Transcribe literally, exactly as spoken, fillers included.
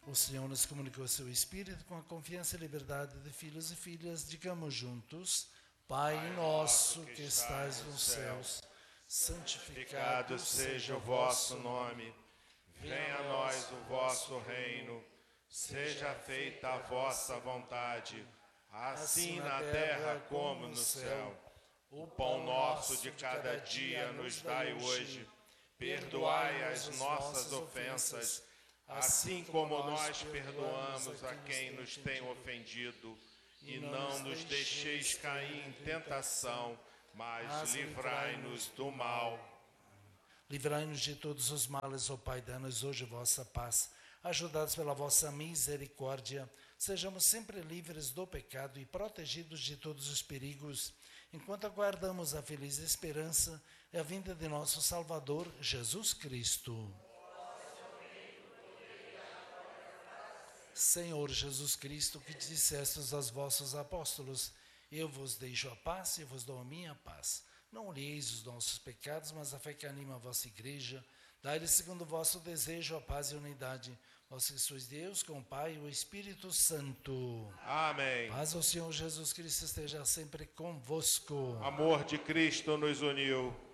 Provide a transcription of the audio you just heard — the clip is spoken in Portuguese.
O Senhor nos comunicou seu Espírito com a confiança e liberdade de filhos e filhas. Digamos juntos: Pai, Pai nosso que estais nos céus, santificado seja o vosso nome. Venha a nós o vosso reino. Seja feita a vossa vontade, assim na terra como no céu. O pão nosso de cada dia nos dai hoje. Perdoai as nossas ofensas, assim como nós perdoamos a quem nos tem ofendido. E não nos deixeis cair em tentação, mas livrai-nos do mal. Livrai-nos de todos os males, ó Pai, dá-nos hoje vossa paz. Ajudados pela vossa misericórdia, sejamos sempre livres do pecado e protegidos de todos os perigos, enquanto aguardamos a feliz esperança e a vinda de nosso Salvador, Jesus Cristo. Senhor Jesus Cristo, que dissestes aos vossos apóstolos: eu vos deixo a paz e vos dou a minha paz. Não olheis os nossos pecados, mas a fé que anima a vossa igreja. Dai-lhe segundo o vosso desejo a paz e a unidade. Vós que sois Deus, com o Pai e o Espírito Santo. Amém. Paz ao Senhor Jesus Cristo esteja sempre convosco. Amor de Cristo nos uniu.